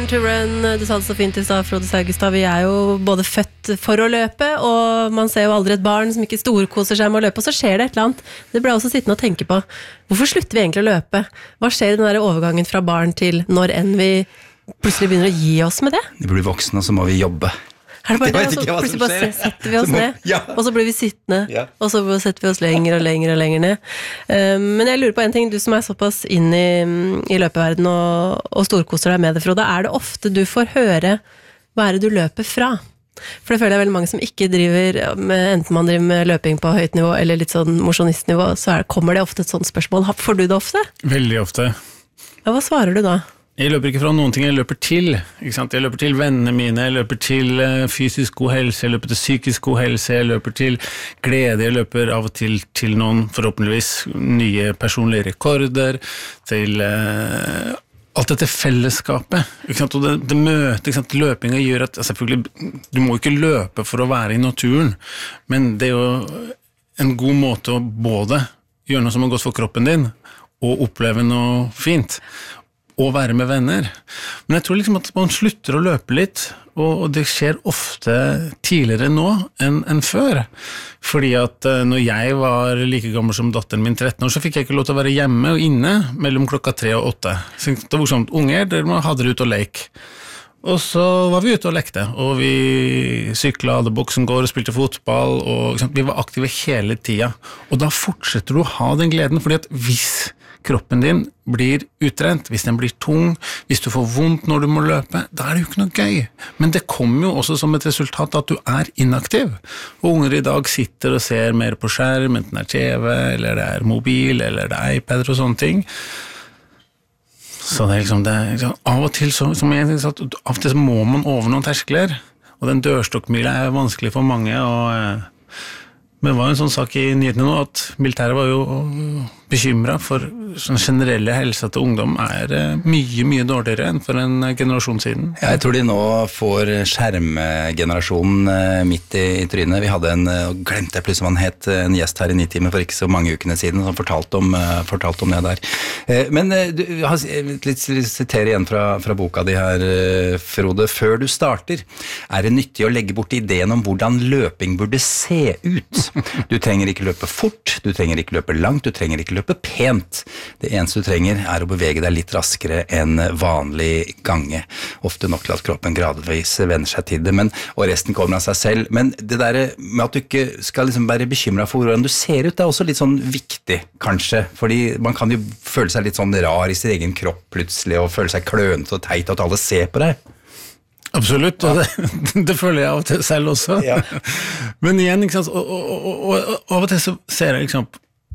to run, du sa det så fint I stad, Frode Saugestad, vi jo både født for å løpe, og man ser jo aldri et barn som ikke storkoser seg med å løpe, og så skjer det et eller annet. Det ble også sittende og tenke på, hvorfor slutter vi egentlig å løpe? Hva skjer I den der overgangen fra barn til når enn vi plutselig begynner å gi oss med det? Vi blir voksne, og så må vi jobbe. Det bare det, og så plutselig bare setter vi oss ned, og så blir vi sittende, og så setter vi oss lenger og lenger og lenger ned. Men jeg lurer på en ting, du som såpass inn I løpeverden og storkoser deg med det, Frode, det ofte du får høre hva det du løper fra? For det føler jeg veldig mange som ikke driver med, enten man driver med løping på høyt nivå eller litt sånn mosjonistnivå, så kommer det ofte et sånt spørsmål. Får du det ofte? Veldig ofte. Ja, hva svarer du da? Jeg løper ikke fra noen ting, jeg løper til, ikke sant? Jeg løper til vennene mine, jeg løper til fysisk god helse, jeg løper til psykisk god helse, jeg løper til glede, jeg løper av og til noen forhåpentligvis nye personlige rekorder, til alt dette fellesskapet, ikke sant? Og det møtet, ikke sant? Løpinga gjør at, selvfølgelig, du må ikke løpe for å være I naturen, men det jo en god måte å både gjøre noe som godt for kroppen din, og oppleve noe fint, og være med venner. Men jeg tror liksom at man slutter å løpe litt, og det skjer ofte tidligere nå enn før. Fordi at når jeg var like gammel som datteren min 13 år, så fikk jeg ikke lov til å være hjemme og inne mellom klokka 3 og 8. Så det var sånn, unger, dere hadde det ut og lek. Og så var vi ute og lekte, og vi syklet, hadde boksengård, spilte fotball, og vi var aktive hele tida. Og da fortsetter du å ha den gleden, fordi at hvis kroppen din blir utrent, hvis den blir tung, hvis du får vondt når du må løpe, da det jo ikke noe gøy. Men det kommer jo også som et resultat at du inaktiv. Og unger I dag sitter og ser mer på skjerm, enten det TV, eller det mobil, eller det iPad og sånne ting. Så det liksom, av og til så, som jeg sa, av og til så må man over noen terskler, og den dørstokkmila vanskelig for mange, men det var en sånn sak I nyhetene nå, at militæret var jo bekymret for sånn generelle helse til ungdom mye dårligere enn for en generasjon siden. Ja, jeg tror de nå får skjermgenerasjonen midt I trynet. Vi hadde glemte jeg plutselig hva han het, en gjest her I Nitimen for ikke så mange ukene siden, som fortalte om det der. Men du har litt sitere igjen fra boka di her, Frode. Før du starter, det nyttig å legge bort ideen om hvordan løping burde se ut. Du trenger ikke løpe fort, du trenger ikke løpe langt, du trenger ikke løpe pent. Det eneste du trenger å bevege deg litt raskere enn vanlig gange. Ofte nok til at kroppen gradvis venner seg til det, og resten kommer av seg selv. Men det der med at du ikke skal liksom være bekymret for hvordan du ser ut, det også litt sånn viktig, kanskje. Fordi man kan jo føle seg litt sånn rar I sin egen kropp plutselig, og føle seg klønete og teit at alle ser på deg. Absolutt, og det føler jeg av og til selv også. Ja. Men igjen, ikke sant, og av og til så ser jeg liksom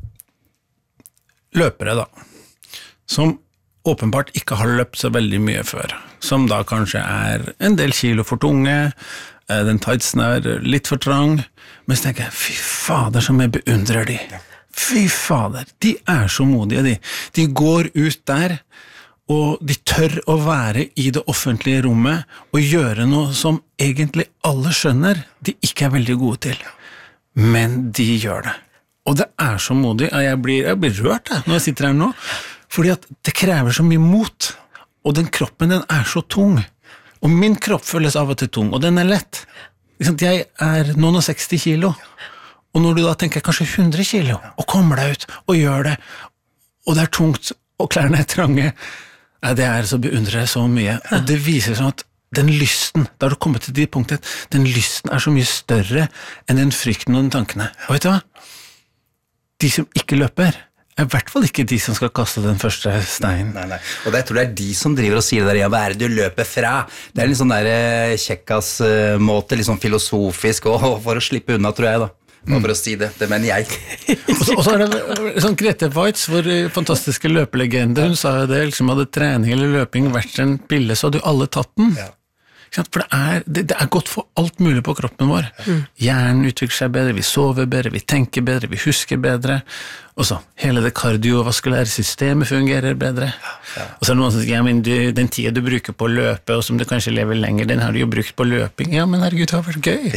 løpere da, som åpenbart ikke har løpt så veldig mye før, som da kanskje en del kilo for tunge, den tightsen litt for trang, men så tenker jeg, fy fader som jeg beundrer de. Fy fader, de så modige, de går ut der, og de tør å være I det offentlige rommet og gjøre noe som egentlig alle skjønner de ikke veldig gode til. Men de gjør det. Og det så modig, og jeg blir rørt når jeg sitter her nå, fordi at det krever så mye mot, og den kroppen den så tung, og min kropp føles av og til tung, og den lett. Jeg noen og 60 kilo, og når du da tenker kanskje 100 kilo, og kommer deg ut og gjør det, og det tungt, og klærne trange, det så beundrer jeg så mye, og det viser sånn at den lysten, da har du kommet til det punktet, den lysten så mye større enn den frykten og den tankene. Og vet du hva? De som ikke løper, I hvert fall ikke de som skal kaste den første steinen. Nei. Og jeg tror det de som driver og sier det der, ja, hva det du løper fra? Det en litt sånn der kjekkas måte, litt sånn filosofisk, og for å slippe unna, tror jeg da. For å si det mener jeg. Og så det sånn Grete Waitz, vår fantastiske løpelegende, hun sa jo det, liksom hadde trening eller løping vært en pille, så hadde jo alle tatt den. Ja. For det godt for alt mulig på kroppen vår. Hjernen utvikler seg bedre, vi sover bedre, vi tenker bedre, vi husker bedre, Og så, hele det kardiovaskulære systemet fungerer bedre. Og så det noen som sier, ja, men den tiden du bruker på å løpe, og som du kanskje lever lenger, den har du jo brukt på løping. Ja, men herregud, det har vært gøy.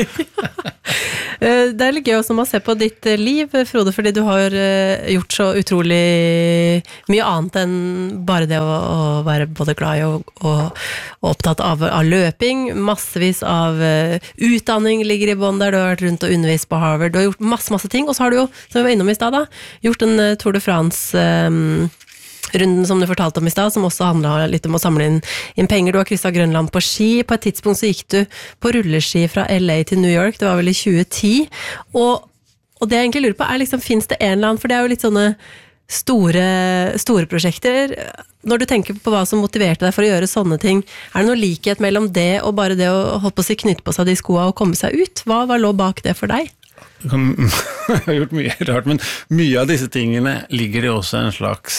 Det litt gøy også å se på ditt liv, Frode, fordi du har gjort så utrolig mye annet enn bare det å være både glad i og opptatt av løping. Massevis av utdanning ligger i bånn der, du har vært rundt og undervist på Harvard, du har gjort masse ting, og så har du jo, som vi var innom i sted da, gjort en Tour de France-runden som du fortalte om i sted, som også handlet litt om å samle inn penger. Du har krysset Grønland på ski, på et tidspunkt så gikk du på rulleski fra LA til New York, det var vel i 2010, og det jeg egentlig lurer på liksom, finnes det en eller annen, for det er jo litt sånne store prosjekter. Når du tenker på hva som motiverte deg for å gjøre sånne ting, er det noe likhet mellom det og bare det å holde på å si knytte på seg de skoene og komme seg ut? Hva lå bak det for deg? Jeg har gjort mye rart, men mye av disse tingene ligger det også en slags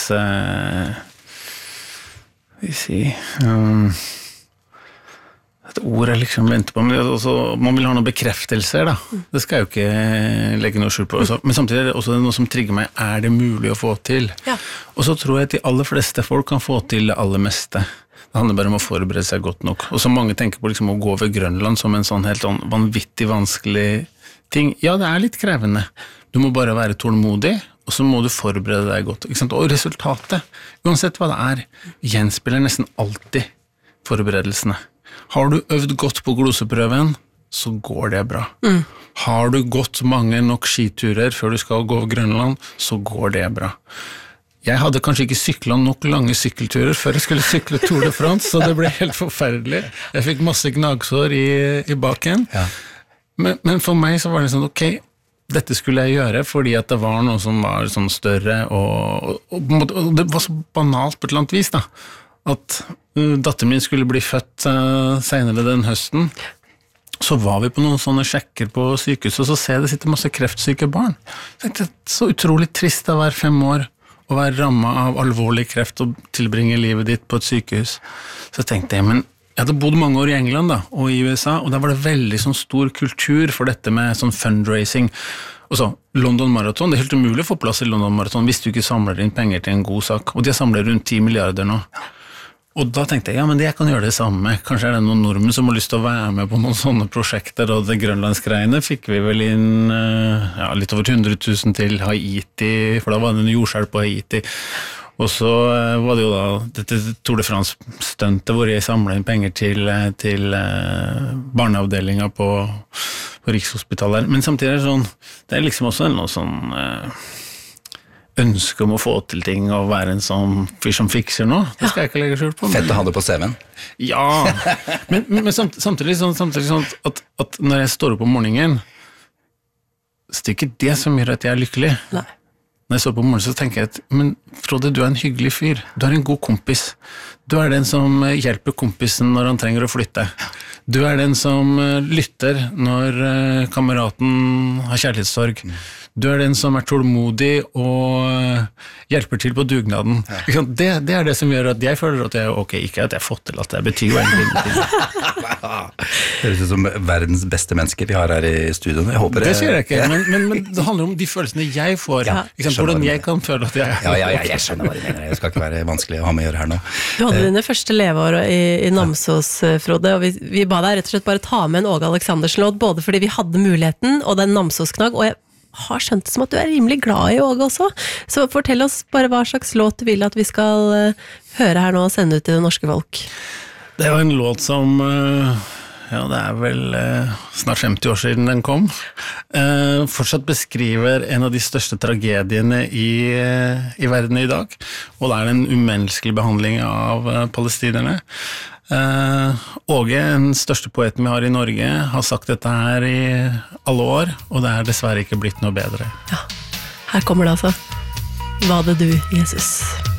et ord jeg liksom venter på, men også, man vil ha noen bekreftelser da, det skal jeg jo ikke legge noe skjul på, men samtidig er det også noe som trigger meg, er det mulig å få til? Ja. Og så tror jeg at de aller fleste folk kan få til det aller meste. Det handler bare om å forberede seg godt nok, og så mange tenker på liksom å gå over Grønland som en sånn helt vanvittig vanskelig ting. Ja, det er litt krevende. Du må bare være tålmodig, og så må du forberede deg godt. Ikke sant? Og resultatet, uansett hva det er, gjenspiller nesten alltid forberedelsene. Har du øvd godt på gloseprøven, så går det bra. Har du gått mange nok skiturer før du skal gå over Grønland, så går det bra. Jeg hadde kanskje ikke syklet nok lange sykkelturer før jeg skulle sykle Tour de France, så det ble helt forferdelig. Jeg fikk masse gnagsår i baken. Ja. Men for meg så var det sånn, ok, dette skulle jeg gjøre fordi at det var noe som var sånn større, og det var så banalt på et eller annet vis da, at datteren min skulle bli født senere den høsten, så var vi på noen sånne sjekker på sykehus, og så ser jeg det sitter masse kreftsyke barn. Jeg tenkte, så utrolig trist å være 5 år, å være rammet av alvorlig kreft og tilbringe livet ditt på et sykehus. Så tenkte jeg, men jeg hadde bodd mange år i England da, og i USA, og der var det veldig sånn stor kultur for dette med sånn fundraising. Og så, London Marathon, det er helt umulig å få plass i London Marathon hvis du ikke samler inn penger til en god sak, og de samler rundt 10 milliarder nå. Og da tenkte jeg, ja, men jeg kan gjøre det samme. Kanskje er det noen nordmenn som har lyst til å være med på noen sånne prosjekter, og det grønlandsgreiene fikk vi vel inn litt over 100 000 til Haiti, for da var det en jordskjelv på Haiti. Og så var det jo da dette Tour de France-stuntet hvor jeg samlet inn penger til barneavdelingen på Rikshospitalet. Men samtidig er det sånn, det er liksom også noe sånn ønske om å få til ting og være en sånn fyr som fikser nå. Det skal jeg ikke legge skjul på. Fett å ha det på CV-en. Ja, men samtidig sånn at når jeg står opp om morgenen, så er det ikke det som gjør at jeg er lykkelig. Nei. Når jeg står på morgenen så tenker jeg at, men Frode, du er en hyggelig fyr. Du er en god kompis. Du er den som hjelper kompisen når han trenger å flytte. Du er den som lytter når kameraten har kjærlighetssorg. Du er den som er tålmodig og hjelper til på dugnaden. Ja. Det er det som gjør at jeg føler at jeg ok, ikke at jeg har fått til at jeg betyr jo en liten ting. Det høres ut som verdens beste mennesker vi har her i studio. Jeg håper det sier jeg ikke, men det handler om de følelsene jeg får. Ja. Hvordan jeg kan føle at jeg jeg skjønner hva du mener. Det skal ikke være vanskelig å ha med å gjøre her nå. Du hadde dine første leveår i Namsos, Frode, og vi ba deg rett og slett bare ta med en Åge Aleksandersen-låt, både fordi vi hadde muligheten, og den Namsos-knagg, og jeg har skjønt det som at du er rimelig glad i Åge også. Så fortell oss bare hva slags låt du vil at vi skal høre her nå og sende ut til det norske folk. Det er jo en låt som, det er vel snart 50 år siden den kom, fortsatt beskriver en av de største tragediene i verden i dag, og det er en umenneskelig behandling av palestinerne. Åge, den største poeten vi har i Norge, har sagt dette her i alle år, og det er dessverre ikke blitt noe bedre. Ja, her kommer det altså. Var det du, Jesus?